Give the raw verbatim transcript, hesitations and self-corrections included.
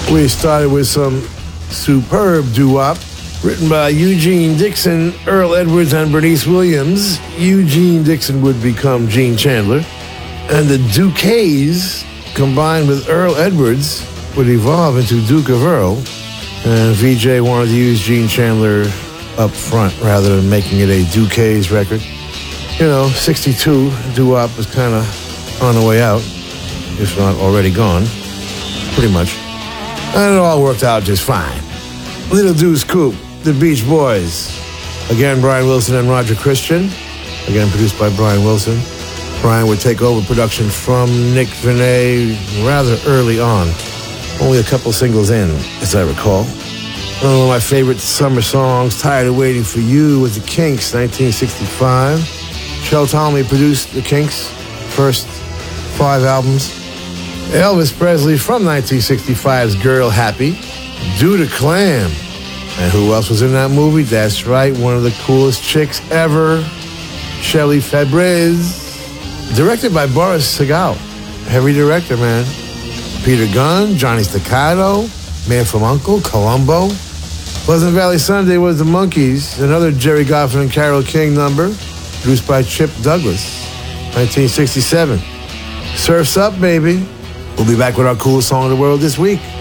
We started with some superb doo-wop written by Eugene Dixon, Earl Edwards, and Bernice Williams. Eugene Dixon would become Gene Chandler. And the Dukays, combined with Earl Edwards, would evolve into Duke of Earl. And V J wanted to use Gene Chandler up front rather than making it a Dukays record. You know, sixty-two, doo-wop was kind of on the way out, if not already gone, pretty much. And it all worked out just fine. Little Deuce Coupe, The Beach Boys. Again, Brian Wilson and Roger Christian. Again, produced by Brian Wilson. Brian would take over production from Nick Venet rather early on. Only a couple singles in, as I recall. One of my favorite summer songs, Tired of Waiting for You, was The Kinks, nineteen sixty-five. Shel Talmy produced The Kinks' first five albums. Elvis Presley from nineteen sixty-five's Girl Happy. Do the Clam. And who else was in that movie? That's right, one of the coolest chicks ever, Shelley Fabares. Directed by Boris Sagal. Heavy director, man. Peter Gunn, Johnny Staccato, Man from U N C L E, Columbo. Pleasant Valley Sunday was The Monkees, another Jerry Goffin and Carole King number, produced by Chip Douglas, nineteen sixty-seven. Surf's Up, baby. We'll be back with our coolest song in the world this week.